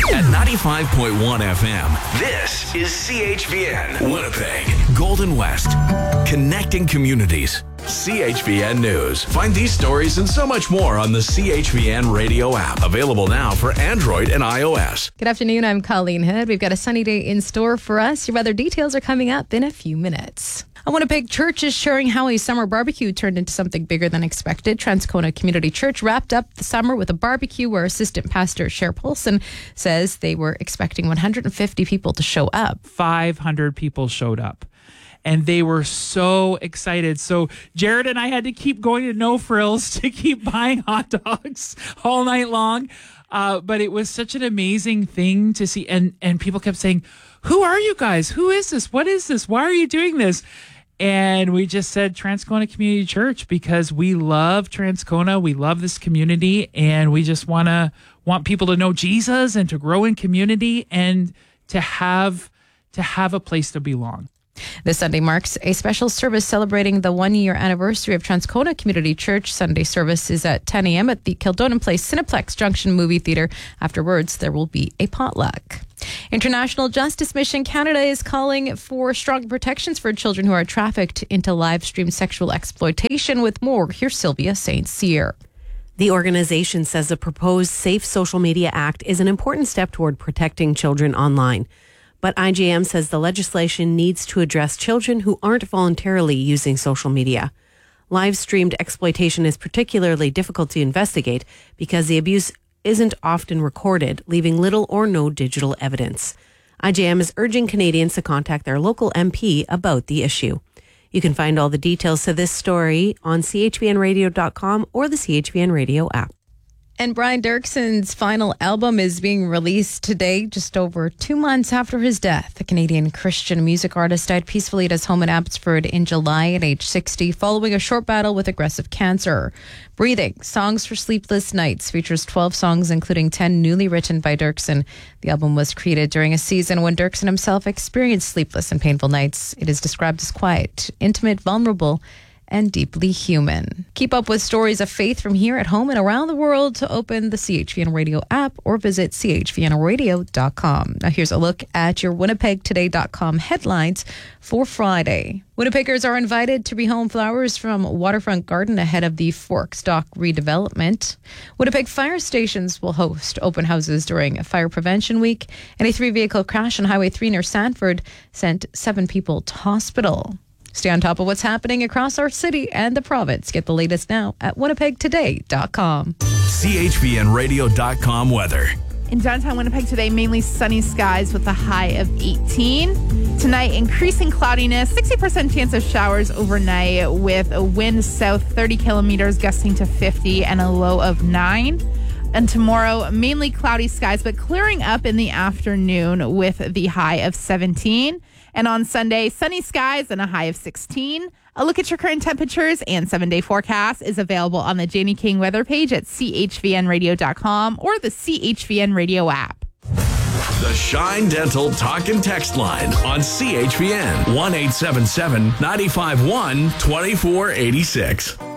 At 95.1 FM, this is CHVN Winnipeg, Golden West, connecting communities. CHVN News. Find these stories and so much more on the CHVN radio app. Available now for Android and iOS. Good afternoon. I'm Colleen Hood. We've got a sunny day in store for us. Your weather details are coming up in a few minutes. A Winnipeg church is sharing how a summer barbecue turned into something bigger than expected. Transcona Community Church wrapped up the summer with a barbecue where Assistant Pastor Cher Paulson says they were expecting 150 people to show up. 500 people showed up. And they were so excited. So Jared and I had to keep going to No Frills to keep buying hot dogs all night long. But it was such an amazing thing to see. And people kept saying, who are you guys? Who is this? What is this? Why are you doing this? And we just said Transcona Community Church because we love Transcona. We love this community. And we just want people to know Jesus and to grow in community and to have a place to belong. This Sunday marks a special service celebrating the 1-year anniversary of Transcona Community Church. Sunday service is at 10 a.m. at the Kildonan Place Cineplex Junction Movie Theatre. Afterwards, there will be a potluck. International Justice Mission Canada is calling for strong protections for children who are trafficked into live-stream sexual exploitation. With more, here's Sylvia St. Cyr. The organization says the proposed Safe Social Media Act is an important step toward protecting children online. But IJM says the legislation needs to address children who aren't voluntarily using social media. Live-streamed exploitation is particularly difficult to investigate because the abuse isn't often recorded, leaving little or no digital evidence. IJM is urging Canadians to contact their local MP about the issue. You can find all the details to this story on chvnradio.com or the CHVN Radio app. And Brian Dirkson's final album is being released today, just over 2 months after his death. The Canadian Christian music artist died peacefully at his home in Abbotsford in July at age 60, following a short battle with aggressive cancer. Breathing, Songs for Sleepless Nights features 12 songs, including 10 newly written by Dirkson. The album was created during a season when Dirkson himself experienced sleepless and painful nights. It is described as quiet, intimate, vulnerable, and deeply human. Keep up with stories of faith from here at home and around the world to open the CHVN Radio app or visit chvnradio.com. Now here's a look at your winnipegtoday.com headlines for Friday. Winnipeggers are invited to rehome flowers from Waterfront Garden ahead of the Forks Dock redevelopment. Winnipeg fire stations will host open houses during Fire Prevention Week, and a 3-vehicle crash on Highway 3 near Sanford sent 7 people to hospital. Stay on top of what's happening across our city and the province. Get the latest now at winnipegtoday.com. CHVNradio.com weather. In downtown Winnipeg today, mainly sunny skies with a high of 18. Tonight, increasing cloudiness, 60% chance of showers overnight with a wind south 30 kilometers gusting to 50 and a low of 9. And tomorrow, mainly cloudy skies, but clearing up in the afternoon with the high of 17. And on Sunday, sunny skies and a high of 16. A look at your current temperatures and 7-day forecast is available on the Janie King weather page at chvnradio.com or the CHVN Radio app. The Shine Dental Talk and Text line on CHVN 1-877-951-2486.